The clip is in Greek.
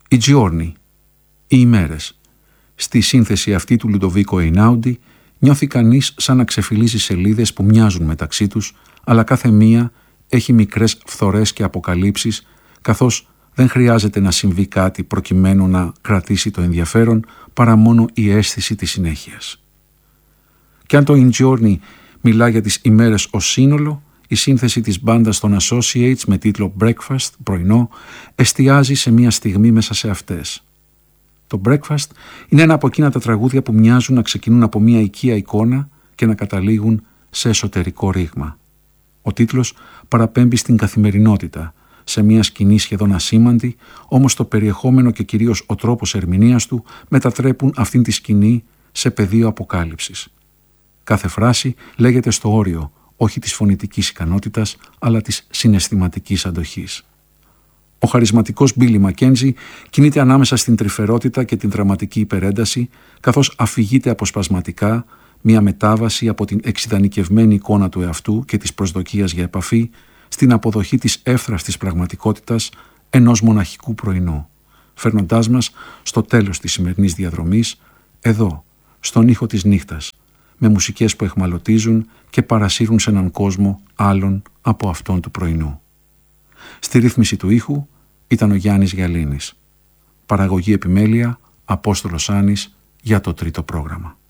Οι giorni, οι ημέρες. Στη σύνθεση αυτή του Λουντοβίκο Εινάουντι νιώθει κανείς σαν να ξεφυλίζει σελίδες που μοιάζουν μεταξύ τους, αλλά κάθε μία έχει μικρές φθορές και αποκαλύψεις, καθώς δεν χρειάζεται να συμβεί κάτι προκειμένου να κρατήσει το ενδιαφέρον, παρά μόνο η αίσθηση της συνέχειας. Και αν το In Giorni μιλά για τις ημέρες ως σύνολο, η σύνθεση της μπάντας των Associates με τίτλο Breakfast, πρωινό, εστιάζει σε μία στιγμή μέσα σε αυτές. Το Breakfast είναι ένα από εκείνα τα τραγούδια που μοιάζουν να ξεκινούν από μία οικία εικόνα και να καταλήγουν σε εσωτερικό ρήγμα. Ο τίτλος παραπέμπει στην καθημερινότητα, σε μία σκηνή σχεδόν ασήμαντη, όμως το περιεχόμενο και κυρίως ο τρόπος ερμηνείας του μετατρέπουν αυτήν τη σκηνή σε πεδίο αποκάλυψης. Κάθε φράση λέγεται στο όριο, όχι της φωνητικής ικανότητας, αλλά της συναισθηματικής αντοχής. Ο χαρισματικός Μπίλι Μακέντζι κινείται ανάμεσα στην τρυφερότητα και την δραματική υπερένταση, καθώς αφηγείται αποσπασματικά μια μετάβαση από την εξιδανικευμένη εικόνα του εαυτού και της προσδοκίας για επαφή στην αποδοχή της εύθραυστης πραγματικότητας ενός μοναχικού πρωινού, φέρνοντάς μας στο τέλος της σημερινής διαδρομής, εδώ, στον ήχο της νύχτας, με μουσικές που εχμαλωτίζουν και παρασύρουν σε έναν κόσμο άλλον από αυτόν του πρωινού. Στη ρύθμιση του ήχου ήταν ο Γιάννης Γιαλίνης. Παραγωγή επιμέλεια, Απόστολος Άνης για το τρίτο πρόγραμμα.